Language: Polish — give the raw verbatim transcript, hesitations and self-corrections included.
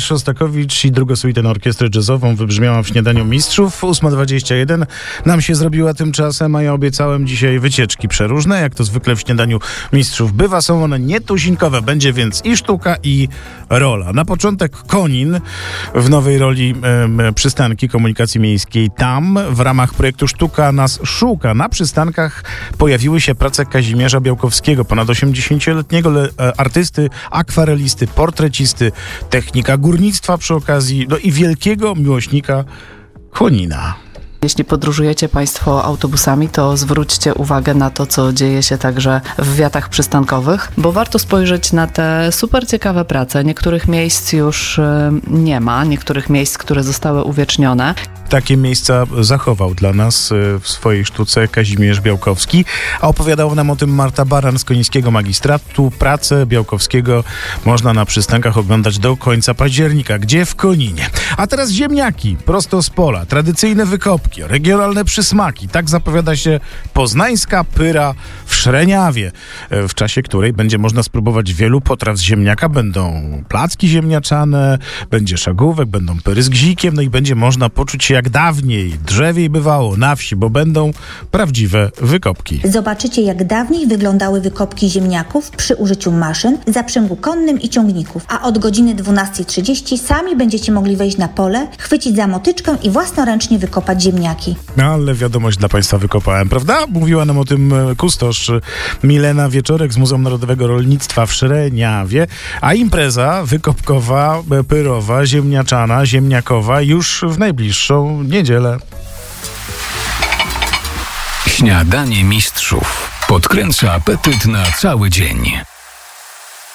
Szostakowicz i druga suita na orkiestrę jazzową wybrzmiała w Śniadaniu Mistrzów. ósma dwadzieścia jeden nam się zrobiła tymczasem, a ja obiecałem dzisiaj wycieczki przeróżne, jak to zwykle w Śniadaniu Mistrzów bywa. Są one nietuzinkowe, będzie więc i sztuka, i rola. Na początek Konin w nowej roli e, przystanki komunikacji miejskiej. Tam w ramach projektu Sztuka nas szuka. Na przystankach pojawiły się prace Kazimierza Białkowskiego, ponad osiemdziesięcioletniego le, e, artysty, akwarelisty, portrecisty, technika górnictwa przy okazji, no i wielkiego miłośnika Konina. Jeśli podróżujecie Państwo autobusami, to zwróćcie uwagę na to, co dzieje się także w wiatach przystankowych, bo warto spojrzeć na te super ciekawe prace. Niektórych miejsc już nie ma, niektórych miejsc, które zostały uwiecznione. Takie miejsca zachował dla nas w swojej sztuce Kazimierz Białkowski, a opowiadała nam o tym Marta Baran z Konińskiego Magistratu. Pracę Białkowskiego można na przystankach oglądać do końca października. Gdzie? W Koninie. A teraz ziemniaki, prosto z pola, tradycyjne wykopki, regionalne przysmaki. Tak zapowiada się poznańska pyra w Szreniawie, w czasie której będzie można spróbować wielu potraw z ziemniaka. Będą placki ziemniaczane, będzie szagówek, będą pyry z gzikiem, no i będzie można poczuć się jak dawniej, drzewiej bywało na wsi, bo będą prawdziwe wykopki. Zobaczycie, jak dawniej wyglądały wykopki ziemniaków przy użyciu maszyn, zaprzęgu konnym i ciągników. A od godziny dwunastej trzydzieści sami będziecie mogli wejść na pole, chwycić za motyczkę i własnoręcznie wykopać ziemniaki. No, ale wiadomość dla Państwa wykopałem, prawda? Mówiła nam o tym kustosz Milena Wieczorek z Muzeum Narodowego Rolnictwa w Szreniawie, a impreza wykopkowa, pyrowa, ziemniaczana, ziemniakowa już w najbliższą niedzielę. Śniadanie Mistrzów podkręca apetyt na cały dzień.